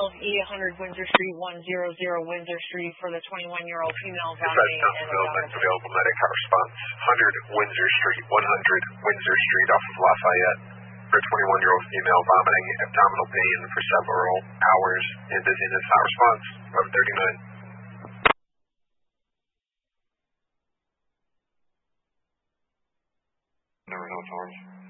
12E 100 Windsor Street, 100 Windsor Street for the 21-year-old female vomiting and available medic response. 100 Windsor Street, 100 Windsor Street off of Lafayette for a 21-year-old female vomiting, abdominal pain for several hours, and dizziness. Hot response, 1139. Never know, Orange.